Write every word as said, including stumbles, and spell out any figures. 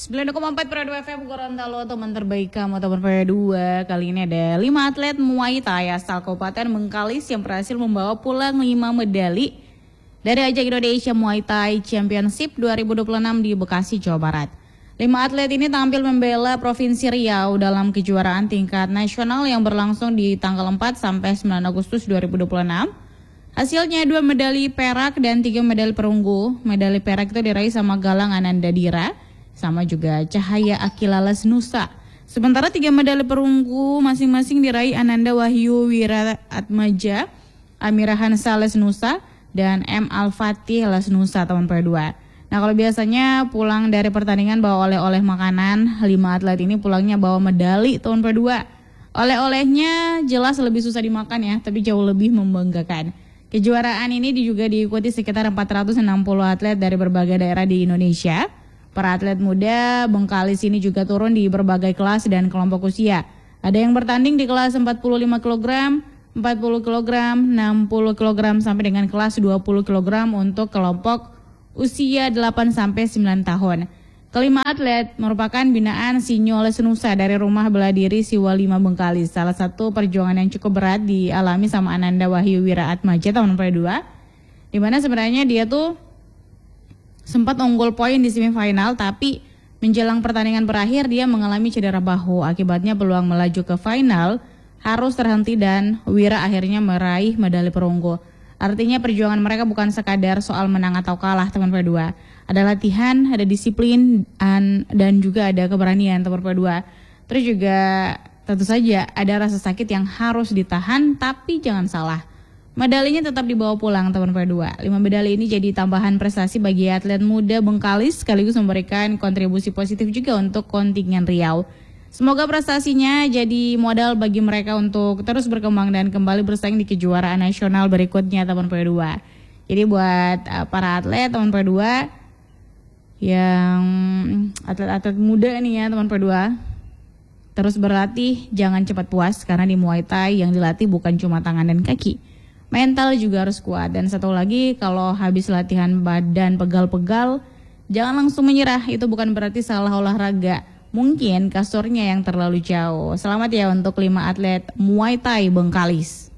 sembilan koma empat Pro dua F M Gorontalo, teman terbaik kamu, teman Pro dua. Kali ini ada lima atlet Muay Thai asal Kabupaten Bengkalis yang berhasil membawa pulang lima medali dari ajang Indonesia Muay Thai Championship dua ribu dua puluh enam di Bekasi, Jawa Barat. Lima atlet ini tampil membela Provinsi Riau dalam kejuaraan tingkat nasional yang berlangsung di tanggal empat sampai sembilan Agustus dua ribu dua puluh enam. Hasilnya dua medali perak dan tiga medali perunggu. Medali perak itu diraih sama Galang Ananda Dira, sama juga Cahaya Akila Lesnusa. Sementara tiga medali perunggu masing-masing diraih Ananda Wahyu Wiratmaja, Amira Hansa Lesnusa, dan M. Al-Fatih Lesnusa, teman Pro dua. Nah, kalau biasanya pulang dari pertandingan bawa oleh-oleh makanan, lima atlet ini pulangnya bawa medali, teman Pro dua. Oleh-olehnya jelas lebih susah dimakan ya, tapi jauh lebih membanggakan. Kejuaraan ini juga diikuti sekitar empat ratus enam puluh atlet dari berbagai daerah di Indonesia. Para atlet muda Bengkalis ini juga turun di berbagai kelas dan kelompok usia. Ada yang bertanding di kelas empat puluh lima kilogram, empat puluh kilogram, enam puluh kilogram sampai dengan kelas dua puluh kilogram untuk kelompok usia delapan sampai sembilan tahun. Kelima atlet merupakan binaan Sinyo Lesnusa dari Rumah Bela Diri Siwa lima Bengkalis. Salah satu perjuangan yang cukup berat dialami sama Ananda Wahyu Wiratmaja, tahun Pro dua. Dimana sebenarnya dia tuh sempat unggul poin di semifinal, tapi menjelang pertandingan berakhir dia mengalami cedera bahu. Akibatnya peluang melaju ke final harus terhenti dan Wira akhirnya meraih medali perunggu. Artinya perjuangan mereka bukan sekadar soal menang atau kalah, teman Pro dua. Ada latihan, ada disiplin, dan juga ada keberanian, teman Pro dua. Terus juga tentu saja ada rasa sakit yang harus ditahan, tapi jangan salah, medalinya tetap dibawa pulang, teman Pro dua. Lima medali ini jadi tambahan prestasi bagi atlet muda Bengkalis, sekaligus memberikan kontribusi positif juga untuk kontingen Riau. Semoga prestasinya jadi modal bagi mereka untuk terus berkembang dan kembali bersaing di kejuaraan nasional berikutnya, teman Pro dua. Jadi buat uh, para atlet, teman Pro dua, yang atlet-atlet muda nih ya, teman Pro dua, terus berlatih, jangan cepat puas, karena di Muay Thai yang dilatih bukan cuma tangan dan kaki, mental juga harus kuat. Dan satu lagi, kalau habis latihan badan pegal-pegal, jangan langsung menyerah. Itu bukan berarti salah olahraga, mungkin kasurnya yang terlalu jauh. Selamat ya untuk lima atlet Muay Thai Bengkalis.